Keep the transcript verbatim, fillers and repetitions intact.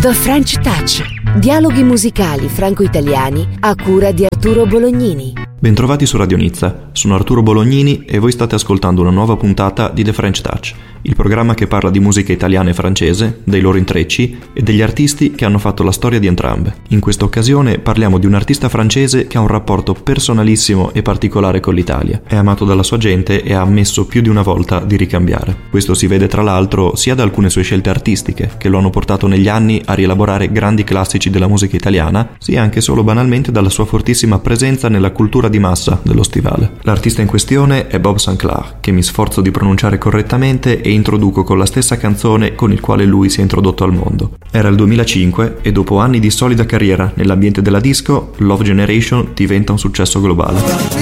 The French Touch. Dialoghi musicali franco-italiani a cura di Arturo Bolognini. Bentrovati su Radio Nizza, sono Arturo Bolognini e voi state ascoltando una nuova puntata di The French Touch, il programma che parla di musica italiana e francese, dei loro intrecci e degli artisti che hanno fatto la storia di entrambe. In questa occasione parliamo di un artista francese che ha un rapporto personalissimo e particolare con l'Italia, è amato dalla sua gente e ha ammesso più di una volta di ricambiare. Questo si vede tra l'altro sia da alcune sue scelte artistiche, che lo hanno portato negli anni a rielaborare grandi classici della musica italiana, sia anche solo banalmente dalla sua fortissima presenza nella cultura di massa dello stivale. L'artista in questione è Bob Sinclair, che mi sforzo di pronunciare correttamente e introduco con la stessa canzone con il quale lui si è introdotto al mondo. Era il duemilacinque e dopo anni di solida carriera nell'ambiente della disco, Love Generation diventa un successo globale.